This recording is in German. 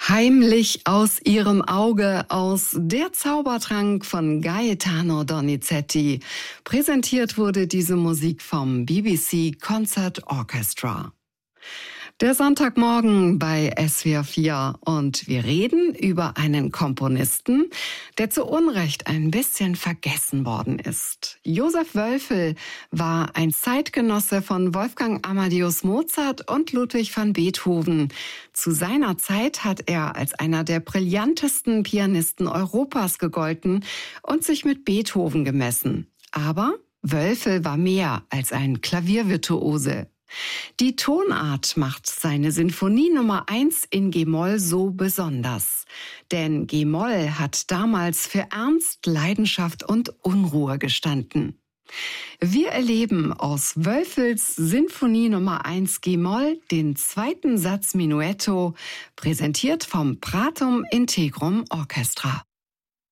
Heimlich aus ihrem Auge aus Der Zaubertrank von Gaetano Donizetti. Präsentiert wurde diese Musik vom BBC Concert Orchestra. Der Sonntagmorgen bei SWR 4 und wir reden über einen Komponisten, der zu Unrecht ein bisschen vergessen worden ist. Josef Wölfel war ein Zeitgenosse von Wolfgang Amadeus Mozart und Ludwig van Beethoven. Zu seiner Zeit hat er als einer der brillantesten Pianisten Europas gegolten und sich mit Beethoven gemessen. Aber Wölfel war mehr als ein Klaviervirtuose. Die Tonart macht seine Sinfonie Nummer 1 in G-Moll so besonders. Denn G-Moll hat damals für Ernst, Leidenschaft und Unruhe gestanden. Wir erleben aus Wölfels Sinfonie Nummer 1 G-Moll den zweiten Satz Menuetto, präsentiert vom Pratum Integrum Orchestra.